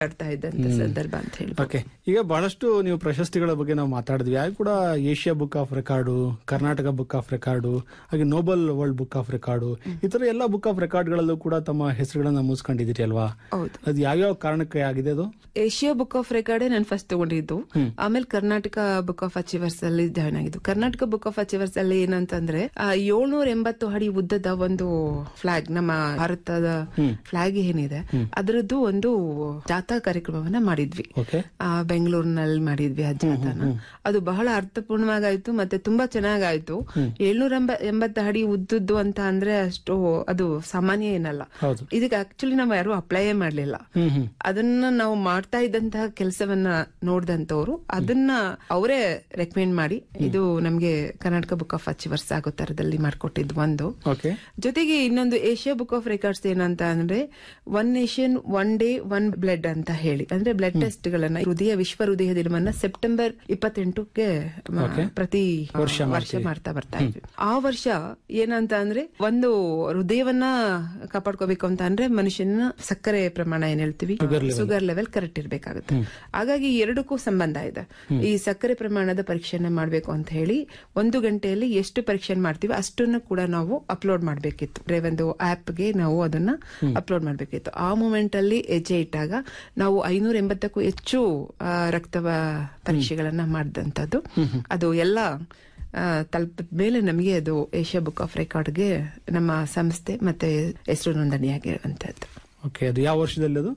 ಆಡ್ತಾ ಇದ್ದಂತ ಸಂದರ್ಭ ಅಂತ ಹೇಳಿ. ಓಕೆ, ಈಗ ಬಹಳಷ್ಟು ನೀವು ಪ್ರಶಸ್ತಿಗಳ ಬಗ್ಗೆ ನಾವು ಮಾತಾಡಿದ್ವಿ. ಆಗ ಕೂಡ Asia book of record, Karnataka book of record, ಹಾಗೆ Nobel world book of record, ಈ ತರ ಎಲ್ಲ ಬುಕ್ ಆಫ್ ರೆಕಾರ್ಡ್ಗಳಲ್ಲೂ ಕೂಡ ತಮ್ಮ ಹೆಸರುಗಳನ್ನ ಮುಗಿಸ್ಕೊಂಡಿದ್ದೀರಿ ಅಲ್ವಾ? ಅದು ಯಾವ್ಯಾವ ಕಾರಣಕ್ಕೆ ಆಗಿದೆ? ಅದು ಏಷ್ಯಾ ಬುಕ್ ಆಫ್ ರೆಕಾರ್ಡ್ ನಾನು ಫಸ್ಟ್ ತಗೊಂಡಿದ್ದು. ಆಮೇಲೆ ಕರ್ನಾಟಕ ಬುಕ್ ಆಫ್ ಅಚೀವರ್ಸ್ ಅಲ್ಲಿ ಜಾಯ್ನ್ ಆಗಿದ್ದು. ಕರ್ನಾಟಕ ಬುಕ್ ಆಫ್ ಅಚೀವರ್ಸ್ ಅಲ್ಲಿ ಏನಂತಂದ್ರೆ 780 ಅಡಿ ಉದ್ದದ ಒಂದು ಫ್ಲಾಗ್, ನಮ್ಮ ಭಾರತದ ಫ್ಲಾಗ್ ಏನಿದೆ ಅದರದ್ದು ಒಂದು ಜಾಥಾ ಕಾರ್ಯಕ್ರಮವನ್ನ ಮಾಡಿದ್ವಿ. ಬೆಂಗಳೂರಿನಲ್ಲಿ ಮಾಡಿದ್ವಿ ಆ ಜಾಥಾನ. ಅದು ಬಹಳ ಅರ್ಥಪೂರ್ಣವಾಗಾಯ್ತು, ಮತ್ತೆ ತುಂಬಾ ಚೆನ್ನಾಗಾಯ್ತು. 780 ಅಡಿ ಉದ್ದದ್ದು ಅಂತ ಅಂದ್ರೆ ಅಷ್ಟು ಅದು ಸಾಮಾನ್ಯ ಏನಲ್ಲ. ಇದಕ್ಕೆ ಆಕ್ಚುಲಿ ನಾವು ಯಾರು ಅಪ್ಲೈ ಮಾಡ್ಲಿಲ್ಲ. ಅದನ್ನ ನಾವು ಮಾಡ್ತಾ ಇದ್ದಂತಹ ಕೆಲಸವನ್ನ ನೋಡಿದಂತವ್ರು ಅದನ್ನ ಅವರೇ ರೆಕಮೆಂಡ್ ಮಾಡಿ ಇದು ನಮ್ಗೆ ಕರ್ನಾಟಕ ಬುಕ್ ಆಫ್ ಅಚೀವರ್ಸ್ ಆಗೋ ತರದಲ್ಲಿ ಮಾಡ್ಕೊಟ್ಟಿದ್ ಒಂದು. ಜೊತೆಗೆ ಇನ್ನೊಂದು ಏಷ್ಯಾ ಬುಕ್ ಆಫ್ ರೆಕಾರ್ಡ್ಸ್ ಏನಂತ ಅಂದ್ರೆ 1 ನೇಷನ್ 1 ಡೇ 1 ಬ್ಲಡ್ ಅಂತ ಹೇಳಿ, ಅಂದ್ರೆ ಬ್ಲಡ್ ಟೆಸ್ಟ್ ಗಳನ್ನ ವಿಶ್ವ ಹೃದಯ ದಿನವನ್ನ ಸೆಪ್ಟೆಂಬರ್ 28ಕ್ಕೆ ಪ್ರತಿ ವರ್ಷ ಮಾಡ್ತಾ ಬರ್ತಾ ಇದ್ವಿ. ಆ ವರ್ಷ ಏನಂತ ಅಂದ್ರೆ ಒಂದು ಹೃದಯವನ್ನ ಕಾಪಾಡ್ಕೋಬೇಕು ಅಂತ ಅಂದ್ರೆ ಮನುಷ್ಯನ ಸಕ್ಕರೆ ಪ್ರಮಾಣ ಏನ್ ಹೇಳ್ತೀವಿ, ಶುಗರ್ ಲೆವೆಲ್ ಕರೆಕ್ಟ್ ಇರ್ಬೇಕಾಗುತ್ತೆ. ಹಾಗಾಗಿ ಎರಡಕ್ಕೂ ಸಂಬಂಧ ಇದೆ. ಈ ಸಕ್ಕರೆ ಪ್ರಮಾಣದ ಪರೀಕ್ಷೆನ ಮಾಡ್ಬೇಕು ಅಂತ ಹೇಳಿ 1 ಗಂಟೆಯಲ್ಲಿ ಎಷ್ಟು ಪರೀಕ್ಷೆ ಮಾಡ್ತೀವಿ ಅಷ್ಟನ್ನ ಕೂಡ ನಾವು ಅಪ್ಲೋಡ್ ಮಾಡ್ಬೇಕಿತ್ತು. ಒಂದು ಆಪ್ಗೆ ನಾವು ಅದನ್ನ ಅಪ್ಲೋಡ್ ಮಾಡ್ಬೇಕಿತ್ತು. ಆ ಮೂಮೆಂಟ್ ಅಲ್ಲಿ ಹೆಜ್ಜೆ ಇಟ್ಟಾಗ ನಾವು 580ಕ್ಕೂ ಹೆಚ್ಚು ರಕ್ತ ಪರೀಕ್ಷೆಗಳನ್ನ ಮಾಡಿದಂತದ್ದು. ಅದು ಎಲ್ಲ ತಲುಪಿದ ಮೇಲೆ ನಮಗೆ ಅದು ಏಷ್ಯಾ ಬುಕ್ ಆಫ್ ರೆಕಾರ್ಡ್ಗೆ ನಮ್ಮ ಸಂಸ್ಥೆ ಮತ್ತೆ ಹೆಸರು ನೋಂದಣಿಯಾಗಿರುವಂತದ್ದು. ಅದು ಯಾವ ವರ್ಷದಲ್ಲಿ? ಅದು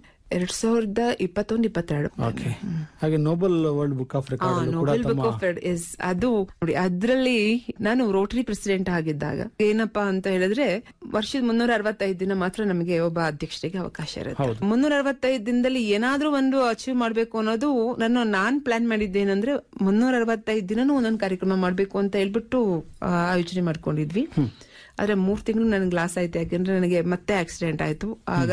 2021-22. ಹಾಗೆ Nobel world book of record, Nobel book of ಅದು ನೋಡಿ, ಅದ್ರಲ್ಲಿ ನಾನು ರೋಟರಿ ಪ್ರೆಸಿಡೆಂಟ್ ಆಗಿದ್ದಾಗ ಏನಪ್ಪಾ ಅಂತ ಹೇಳಿದ್ರೆ ವರ್ಷದ 365 ದಿನ ಮಾತ್ರ ನಮಗೆ ಒಬ್ಬ ಅಧ್ಯಕ್ಷರಿಗೆ ಅವಕಾಶ ಇರುತ್ತೆ. 365 ದಿನದಲ್ಲಿ ಏನಾದ್ರೂ ಒಂದು ಅಚೀವ್ ಮಾಡ್ಬೇಕು ಅನ್ನೋದು ನಾನ್ ಪ್ಲಾನ್ ಮಾಡಿದ್ದೇನಂದ್ರೆ 365 ದಿನನೂ ಒಂದೊಂದು ಕಾರ್ಯಕ್ರಮ ಮಾಡ್ಬೇಕು ಅಂತ ಹೇಳ್ಬಿಟ್ಟು ಆಯೋಜನೆ ಮಾಡ್ಕೊಂಡಿದ್ವಿ. ಆದ್ರೆ 3 ತಿಂಗಳು ನನಗೆ ಲಾಸ್ ಆಯ್ತು. ಯಾಕಂದ್ರೆ ನನಗೆ ಮತ್ತೆ ಆಕ್ಸಿಡೆಂಟ್ ಆಯ್ತು. ಆಗ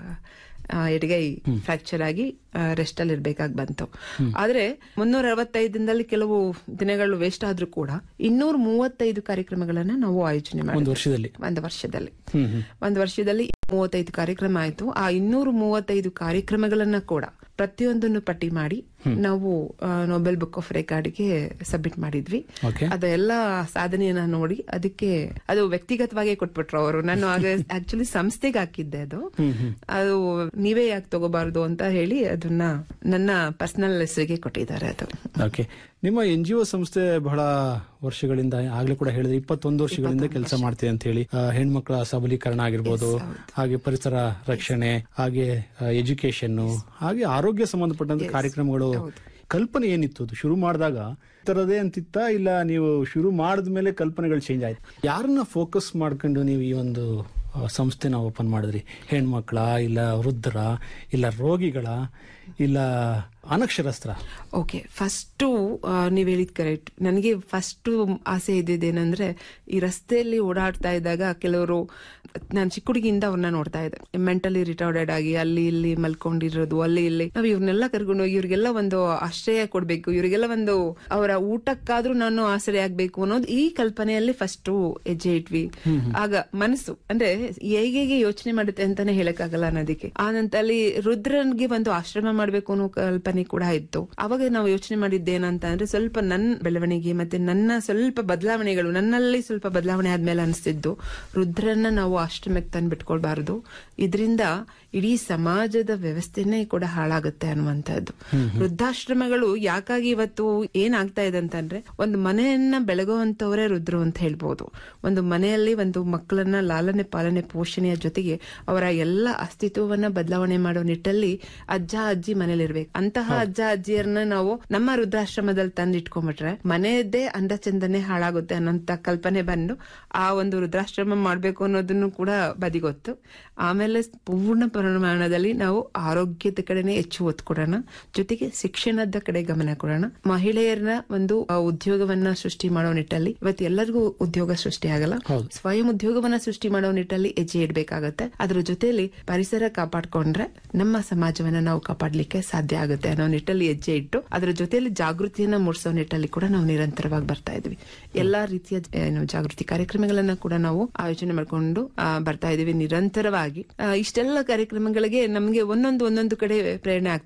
ಎಡಗೈ ಫ್ರಾಕ್ಚರ್ ಆಗಿ ರೆಸ್ಟ್ ಅಲ್ಲಿ ಇರ್ಬೇಕಾಗಿ ಬಂತು. ಆದ್ರೆ 365 ದಿನದಲ್ಲಿ ಕೆಲವು ದಿನಗಳು ವೇಸ್ಟ್ ಆದ್ರೂ ಕೂಡ 235 ಕಾರ್ಯಕ್ರಮಗಳನ್ನ ನಾವು ಆಯೋಜನೆ ಮಾಡಿದ್ವಿ. ಒಂದು ವರ್ಷದಲ್ಲಿ 35 ಕಾರ್ಯಕ್ರಮ ಆಯ್ತು. ಆ 235 ಕಾರ್ಯಕ್ರಮಗಳನ್ನ ಕೂಡ ಪ್ರತಿಯೊಂದನ್ನು ಪಟ್ಟಿ ಮಾಡಿ ನಾವು ನೋಬೆಲ್ ಬುಕ್ ಆಫ್ ರೆಕಾರ್ಡ್ಗೆ ಸಬ್ಮಿಟ್ ಮಾಡಿದ್ವಿ. ಅದೆಲ್ಲ ಸಾಧನೆಯನ್ನ ನೋಡಿ ಅದಕ್ಕೆ ಅದು ವ್ಯಕ್ತಿಗತವಾಗಿ ಕೊಟ್ಬಿಟ್ರು ಅವರು. ನಾನು ಆಗ ಆಕ್ಚುಲಿ ಸಂಸ್ಥೆಗೆ ಹಾಕಿದ್ದೆ. ಅದು ನೀವೇ ಯಾಕೆ ತಗೋಬಾರ್ದು ಅಂತ ಹೇಳಿ ಅದನ್ನ ನನ್ನ ಪರ್ಸನಲ್ ಹೆಸರಿಗೆ ಕೊಟ್ಟಿದ್ದಾರೆ. ಅದು ನಿಮ್ಮ NGO ಸಂಸ್ಥೆ ಬಹಳ ವರ್ಷಗಳಿಂದ, ಆಗ್ಲೇ ಕೂಡ ಹೇಳಿದ್ರೆ 21 ವರ್ಷಗಳಿಂದ ಕೆಲಸ ಮಾಡ್ತಿದೆ ಅಂತ ಹೇಳಿ. ಹೆಣ್ಮಕ್ಳ ಸಬಲೀಕರಣ ಆಗಿರ್ಬೋದು, ಹಾಗೆ ಪರಿಸರ ರಕ್ಷಣೆ, ಹಾಗೆ ಎಜುಕೇಶನ್, ಹಾಗೆ ಆರೋಗ್ಯ ಸಂಬಂಧಪಟ್ಟಂತ ಕಾರ್ಯಕ್ರಮಗಳು. ಕಲ್ಪನೆ ಏನಿತ್ತು ಅದು ಶುರು ಮಾಡಿದಾಗ? ತರದೇ ಅಂತಿತ್ತ, ಇಲ್ಲ ನೀವು ಶುರು ಮಾಡಿದ್ಮೇಲೆ ಕಲ್ಪನೆಗಳು ಚೇಂಜ್ ಆಯ್ತು? ಯಾರನ್ನ ಫೋಕಸ್ ಮಾಡ್ಕೊಂಡು ನೀವು ಈ ಒಂದು ಸಂಸ್ಥೆನ ಓಪನ್ ಮಾಡಿದ್ರಿ? ಹೆಣ್ಮಕ್ಳ, ಇಲ್ಲ ವೃದ್ಧರ, ಇಲ್ಲ ರೋಗಿಗಳ, ಇಲ್ಲ ಅನಕ್ಷರಸ್ತ್ರ? ಫಸ್ಟ್ ನೀವ್ ಹೇಳಿದ್ ಕರೆಕ್ಟ್. ನನಗೆ ಫಸ್ಟ್ ಆಸೆ ಇದ್ದಿದ್ದೇನಂದ್ರೆ ಈ ರಸ್ತೆಯಲ್ಲಿ ಓಡಾಡ್ತಾ ಇದ್ದಾಗ ಕೆಲವರು, ನಾನು ಚಿಕ್ಕ ಹುಡುಗಿಯಿಂದ ಅವ್ರನ್ನ ನೋಡ್ತಾ ಇದ್ದೆ, ಮೆಂಟಲಿ ರಿಟಾರ್ಡೆಡ್ ಆಗಿ ಅಲ್ಲಿ ಇಲ್ಲಿ ಮಲ್ಕೊಂಡಿರೋದು, ಅಲ್ಲಿ ಇಲ್ಲಿ. ನಾವ್ ಇವ್ರನ್ನೆಲ್ಲ ಕರ್ಕೊಂಡು ಹೋಗಿ ಇವ್ರಿಗೆಲ್ಲ ಒಂದು ಆಶ್ರಯ ಕೊಡ್ಬೇಕು, ಇವ್ರಿಗೆಲ್ಲ ಒಂದು ಅವರ ಊಟಕ್ಕಾದ್ರೂ ನಾನು ಆಶ್ರಯ ಆಗ್ಬೇಕು ಅನ್ನೋದು ಈ ಕಲ್ಪನೆಯಲ್ಲಿ ಫಸ್ಟ್ ಹೆಜ್ಜೆ ಇಟ್ವಿ. ಆಗ ಮನಸ್ಸು ಅಂದ್ರೆ ಹೇಗೆ ಯೋಚನೆ ಮಾಡುತ್ತೆ ಅಂತಾನೆ ಹೇಳಕ್ಕಾಗಲ್ಲ ಅನ್ನೋದಕ್ಕೆ. ಆ ನಂತರಲ್ಲಿ ರುದ್ರನ್ಗೆ ಒಂದು ಆಶ್ರಮ ಮಾಡ್ಬೇಕು ಅನ್ನೋ ಕಲ್ಪನೆ ಕೂಡ ಇತ್ತು. ಅವಾಗ ನಾವು ಯೋಚನೆ ಮಾಡಿದ್ದೇನಂತ ಅಂದ್ರೆ ಸ್ವಲ್ಪ ನನ್ನ ಬೆಳವಣಿಗೆ ಮತ್ತೆ ನನ್ನ ಸ್ವಲ್ಪ ಬದಲಾವಣೆಗಳು, ನನ್ನಲ್ಲಿ ಸ್ವಲ್ಪ ಬದಲಾವಣೆ ಆದ್ಮೇಲೆ ಅನಿಸ್ತಿದ್ದು ರುದ್ರನ್ನ ನಾವು ಆಶ್ರಮಕ್ಕೆ ತಂದು ಬಿಟ್ಕೊಳ್ಬಾರ್ದು, ಇದರಿಂದ ಇಡೀ ಸಮಾಜದ ವ್ಯವಸ್ಥೆನೇ ಕೂಡ ಹಾಳಾಗುತ್ತೆ ಅನ್ನುವಂಥದ್ದು. ವೃದ್ಧಾಶ್ರಮಗಳು ಯಾಕಾಗಿ ಇವತ್ತು ಏನಾಗ್ತಾ ಇದೆ ಅಂತಂದ್ರೆ, ಒಂದು ಮನೆಯನ್ನ ಬೆಳಗುವಂತವರೇ ರುದ್ರು ಅಂತ ಹೇಳ್ಬೋದು. ಒಂದು ಮನೆಯಲ್ಲಿ ಒಂದು ಮಕ್ಕಳನ್ನ ಲಾಲನೆ ಪಾಲನೆ ಪೋಷಣೆಯ ಜೊತೆಗೆ ಅವರ ಎಲ್ಲ ಅಸ್ತಿತ್ವವನ್ನ ಬದಲಾವಣೆ ಮಾಡೋ ನಿಟ್ಟಲ್ಲಿ ಅಜ್ಜ ಅಜ್ಜಿ ಮನೇಲಿರ್ಬೇಕು. ಅಂತಹ ಅಜ್ಜ ಅಜ್ಜಿಯರನ್ನ ನಾವು ನಮ್ಮ ವೃದ್ಧಾಶ್ರಮದಲ್ಲಿ ತಂದು ಇಟ್ಕೊಂಡ್ಬಿಟ್ರೆ ಮನೆಯದ್ದೇ ಅಂದ ಚಂದನೆ ಹಾಳಾಗುತ್ತೆ ಅನ್ನೋಂತ ಕಲ್ಪನೆ ಬಂದು ಆ ಒಂದು ವೃದ್ಧಾಶ್ರಮ ಮಾಡ್ಬೇಕು ಅನ್ನೋದನ್ನು ಕೂಡ ಬದಿಗೊತ್ತು. ಆಮೇಲೆ ಪೂರ್ಣ ಪ್ರಮಾಣದಲ್ಲಿ ನಾವು ಆರೋಗ್ಯದ ಕಡೆನೆ ಹೆಚ್ಚು ಒತ್ತು ಕೊಡೋಣ, ಜೊತೆಗೆ ಶಿಕ್ಷಣದ ಕಡೆ ಗಮನ ಕೊಡೋಣ. ಮಹಿಳೆಯರನ್ನ ಒಂದು ಉದ್ಯೋಗವನ್ನ ಸೃಷ್ಟಿ ಮಾಡೋ ನಿಟ್ಟಲ್ಲಿ, ಇವತ್ತು ಎಲ್ಲರಿಗೂ ಉದ್ಯೋಗ ಸೃಷ್ಟಿ ಆಗಲ್ಲ, ಸ್ವಯಂ ಉದ್ಯೋಗವನ್ನ ಸೃಷ್ಟಿ ಮಾಡೋ ನಿಟ್ಟಲ್ಲಿ ಹೆಜ್ಜೆ ಇಡ್ಬೇಕಾಗತ್ತೆ. ಅದ್ರ ಜೊತೆಯಲ್ಲಿ ಪರಿಸರ ಕಾಪಾಡ್ಕೊಂಡ್ರೆ ನಮ್ಮ ಸಮಾಜವನ್ನ ನಾವು ಕಾಪಾಡ್ಲಿಕ್ಕೆ ಸಾಧ್ಯ ಆಗುತ್ತೆ ಅನ್ನೋ ನಿಟ್ಟಲ್ಲಿ ಹೆಜ್ಜೆ ಇಟ್ಟು ಅದರ ಜೊತೆಯಲ್ಲಿ ಜಾಗೃತಿಯನ್ನ ಮೂಡಿಸೋ ನಿಟ್ಟಲ್ಲಿ ಕೂಡ ನಾವು ನಿರಂತರವಾಗಿ ಬರ್ತಾ ಇದ್ವಿ. ಎಲ್ಲಾ ರೀತಿಯ ಜಾಗೃತಿ ಕಾರ್ಯಕ್ರಮಗಳನ್ನ ಕೂಡ ನಾವು ಆಯೋಜನೆ ಮಾಡ್ಕೊಂಡು ಬರ್ತಾ ಇದೀವಿ ನಿರಂತರವಾಗಿ. ಇಷ್ಟೆಲ್ಲ ಕಾರ್ಯಕ್ರಮ ಕಾರ್ಯಕ್ರಮಗಳಿಗೆ ನಮ್ಗೆ ಒಂದೊಂದು ಕಡೆ ಪ್ರೇರಣೆ ಆಗ್ತಾ